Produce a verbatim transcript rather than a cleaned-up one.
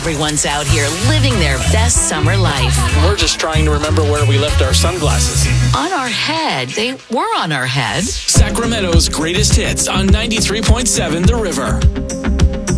Everyone's out here living their best summer life. We're just trying to remember where we left our sunglasses. On our head. They were on our head. Sacramento's greatest hits on ninety-three point seven The River.